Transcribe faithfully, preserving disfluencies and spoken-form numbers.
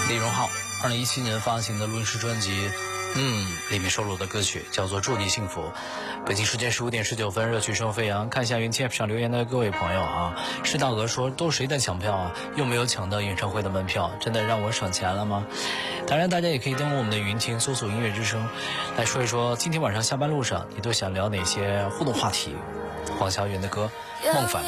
李荣浩二零一七年发行的录音室专辑嗯里面收录的歌曲叫做祝你幸福。北京时间十五点十九分，热曲声飞扬。看一下云 T F 上留言的各位朋友啊，是大鹅说都谁在抢票啊，又没有抢到演唱会的门票，真的让我省钱了吗？当然大家也可以登录我们的云听搜索音乐之声，来说一说今天晚上下班路上你都想聊哪些互动话题。黄小远的歌梦反